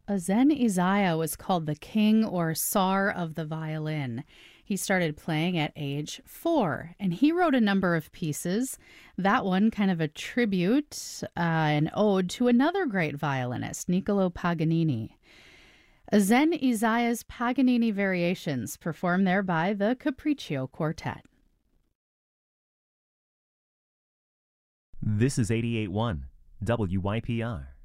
Zen Isaiah was called the king or czar of the violin. He started playing at age 4, and he wrote a number of pieces. That one kind of a tribute, an ode to another great violinist, Niccolo Paganini. Zen Isaiah's Paganini Variations, performed there by the Capriccio Quartet. This is 88.1 WYPR.